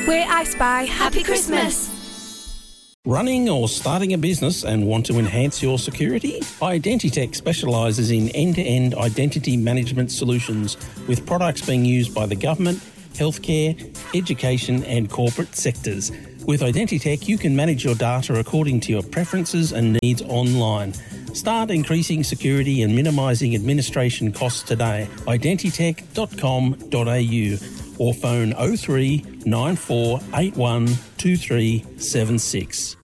We're Ace Bay. Happy Christmas. Running or starting a business and want to enhance your security? Identitech specialises in end-to-end identity management solutions with products being used by the government, healthcare, education and corporate sectors. With Identitech, you can manage your data according to your preferences and needs online. Start increasing security and minimising administration costs today. Identitech.com.au or phone 03 9481 2376.